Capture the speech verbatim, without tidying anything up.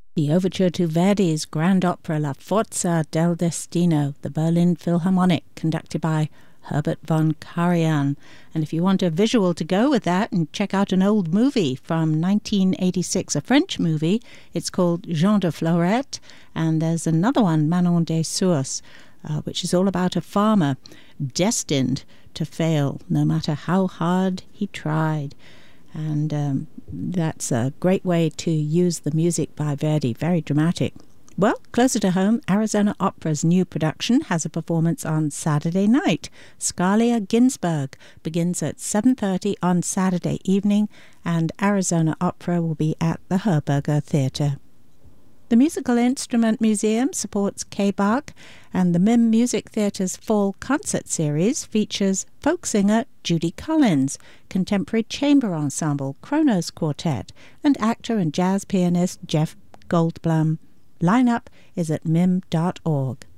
The overture to Verdi's grand opera La Forza del Destino, the Berlin Philharmonic, conducted by Herbert von Karajan. And if you want a visual to go with that, and check out an old movie from nineteen eighty-six, a French movie, it's called Jean de Florette, and there's another one, Manon des Sources, uh, which is all about a farmer destined to fail no matter how hard he tried. And um, that's a great way to use the music by Verdi, very dramatic. Well, closer to home, Arizona Opera's new production has a performance on Saturday night. Scalia Ginsberg begins at seven thirty on Saturday evening, and Arizona Opera will be at the Herberger Theatre. The Musical Instrument Museum supports K-Bach, and the Mim Music Theatre's Fall Concert Series features folk singer Judy Collins, contemporary chamber ensemble Kronos Quartet, and actor and jazz pianist Jeff Goldblum. Lineup is at mim dot org.